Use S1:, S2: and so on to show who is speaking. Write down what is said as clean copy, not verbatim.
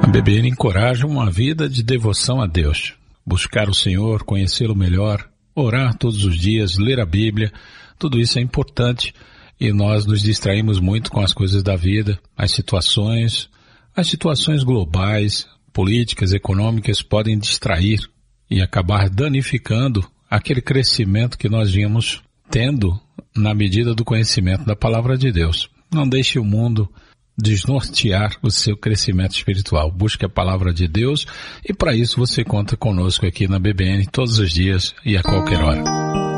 S1: BBN encoraja uma vida de devoção a Deus. Buscar o Senhor, conhecê-lo melhor, orar todos os dias, ler a Bíblia, tudo isso é importante e nós nos distraímos muito com as coisas da vida, as situações globais, políticas, econômicas podem distrair e acabar danificando aquele crescimento que nós vínhamos tendo na medida do conhecimento da Palavra de Deus. Não deixe o mundo desnortear o seu crescimento espiritual. Busque a Palavra de Deus e para isso você conta conosco aqui na BBN todos os dias e a qualquer hora.